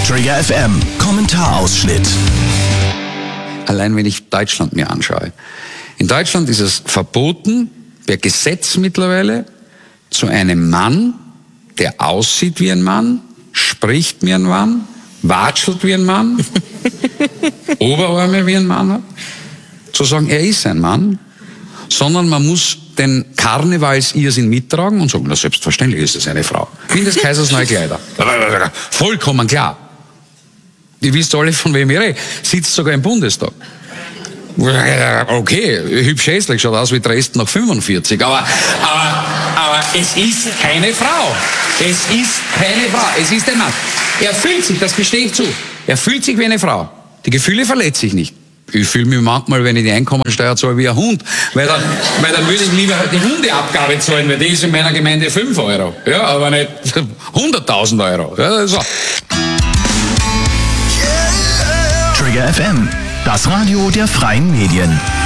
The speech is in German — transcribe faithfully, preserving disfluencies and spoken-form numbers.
Trigger F M, Kommentarausschnitt. Allein wenn ich Deutschland mir anschaue. In Deutschland ist es verboten, per Gesetz mittlerweile, zu einem Mann, der aussieht wie ein Mann, spricht wie ein Mann, watschelt wie ein Mann, Oberarme wie ein Mann hat, zu sagen, er ist ein Mann, sondern man muss den Karnevals-Irrsinn mittragen und sagen, na selbstverständlich ist es eine Frau. Wie in des Kaisers neue Kleider. Vollkommen klar. Ihr wisst alle, von wem ich rede. Sitzt sogar im Bundestag. Okay, hübsch hässlich, schaut aus wie Dresden nach fünfundvierzig, aber, aber, aber es ist keine Frau. Es ist keine Frau, es ist ein Mann. Er fühlt sich, das gestehe ich zu, er fühlt sich wie eine Frau. Die Gefühle verletze ich nicht. Ich fühle mich manchmal, wenn ich die Einkommensteuer zahle, wie ein Hund, weil dann, weil dann würde ich lieber die Hundeabgabe zahlen, weil die ist in meiner Gemeinde fünf Euro, ja, aber nicht hunderttausend Euro. Ja, so. Trigger F M, das Radio der freien Medien.